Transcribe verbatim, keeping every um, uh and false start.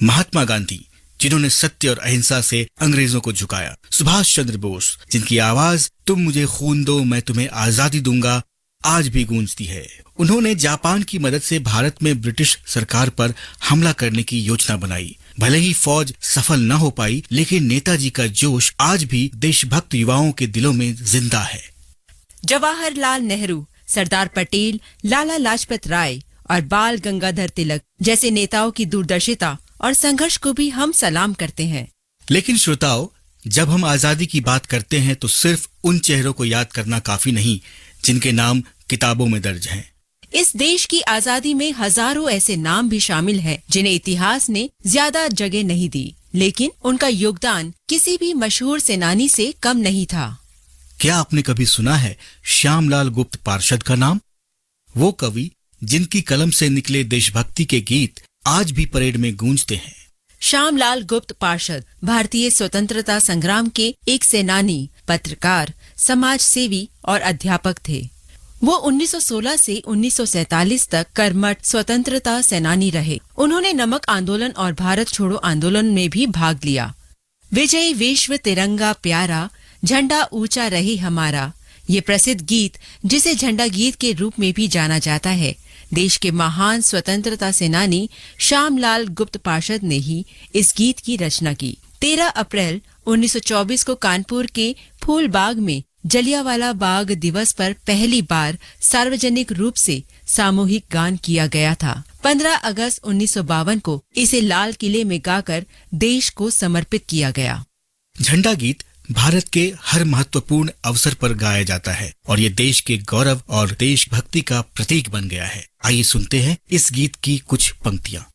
महात्मा गांधी, जिन्होंने सत्य और अहिंसा से अंग्रेजों को झुकाया, सुभाष चंद्र बोस, जिनकी आवाज तुम मुझे खून दो मैं तुम्हें आजादी दूंगा आज भी गूंजती है। उन्होंने जापान की मदद से भारत में ब्रिटिश सरकार पर हमला करने की योजना बनाई। भले ही फौज सफल न हो पाई, लेकिन नेताजी का जोश आज भी देशभक्त युवाओं के दिलों में जिंदा है। जवाहरलाल नेहरू, सरदार पटेल, लाला लाजपत राय और बाल गंगाधर तिलक जैसे नेताओं की दूरदर्शिता और संघर्ष को भी हम सलाम करते हैं। लेकिन श्रोताओ, जब हम आजादी की बात करते हैं तो सिर्फ उन चेहरों को याद करना काफी नहीं जिनके नाम किताबों में दर्ज हैं। इस देश की आजादी में हजारों ऐसे नाम भी शामिल हैं जिन्हें इतिहास ने ज्यादा जगह नहीं दी, लेकिन उनका योगदान किसी भी मशहूर सेनानी से कम नहीं था। क्या आपने कभी सुना है श्यामलाल गुप्त पार्षद का नाम? वो कवि जिनकी कलम से निकले देशभक्ति के गीत आज भी परेड में गूंजते हैं। श्यामलाल गुप्त पार्षद भारतीय स्वतंत्रता संग्राम के एक सेनानी, पत्रकार, समाज सेवी और अध्यापक थे। वो उन्नीस सौ सोलह से उन्नीस सौ सैंतालीस तक कर्मठ स्वतंत्रता सेनानी रहे। उन्होंने नमक आंदोलन और भारत छोड़ो आंदोलन में भी भाग लिया। विजय विश्व तिरंगा प्यारा, झंडा ऊंचा रहे हमारा, ये प्रसिद्ध गीत, जिसे झंडा गीत के रूप में भी जाना जाता है, देश के महान स्वतंत्रता सेनानी श्यामलाल गुप्त पार्षद ने ही इस गीत की रचना की। तेरह अप्रैल उन्नीस सौ चौबीस को कानपुर के फूलबाग में जलियांवाला बाग दिवस पर पहली बार सार्वजनिक रूप से सामूहिक गान किया गया था। पंद्रह अगस्त उन्नीस सौ बावन को इसे लाल किले में गाकर देश को समर्पित किया गया। झंडा गीत भारत के हर महत्वपूर्ण अवसर पर गाया जाता है और ये देश के गौरव और देशभक्ति का प्रतीक बन गया है। आइए सुनते हैं इस गीत की कुछ पंक्तियां।